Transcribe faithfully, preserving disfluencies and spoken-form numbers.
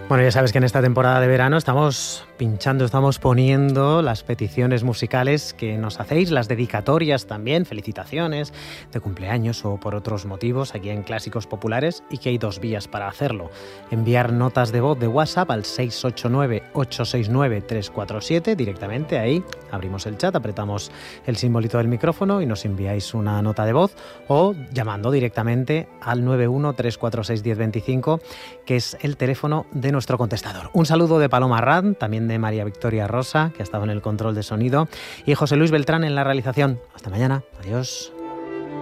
Bueno, ya sabes que en esta temporada de verano estamos pinchando, estamos poniendo las peticiones musicales que nos hacéis, las dedicatorias también, felicitaciones de cumpleaños o por otros motivos aquí en Clásicos Populares, y que hay dos vías para hacerlo. Enviar notas de voz de WhatsApp al seis ocho nueve, ocho seis nueve, tres cuatro siete, directamente ahí abrimos el chat, apretamos el simbolito del micrófono y nos enviáis una nota de voz, o llamando directamente al nueve uno, tres cuatro seis, uno cero dos cinco, que es el teléfono de nuestro contestador. Un saludo de Paloma Arrad, también de María Victoria Rosa, que ha estado en el control de sonido, y José Luis Beltrán en la realización. Hasta mañana. Adiós.